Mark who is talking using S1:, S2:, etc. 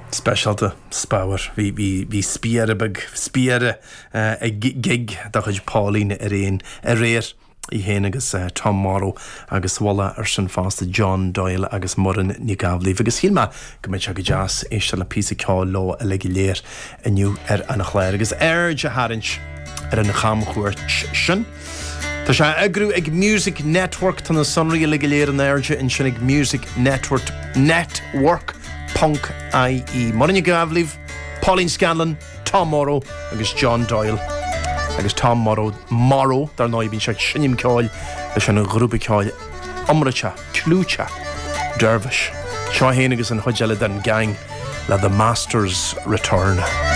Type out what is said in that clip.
S1: Specialta spáir hí spiare ag gig da chuid Pauline a réir I héana agus Tom Morrow agus bhla ar sin fásta John Doyle agus Moran ní Gabhlíh agus hílma go méid se go jazz éiste le pí ceáil lo a le léir aniu ar an chléir agus de harint ar an cham chuirt sin. Tá sé agrú ag Music Network tan na sonraí le léir an airde in sin ag Music Network.ie Moran ní Gabhlíh, Pauline Scanlon, Tom Morrow agus John Doyle. Agus Tom Morrow dar náid bín se sinnim ceáil leis an grúpa ceáil omrate, clúte, dervish. Seo héana agus an chuideile den gang le The Master's Return.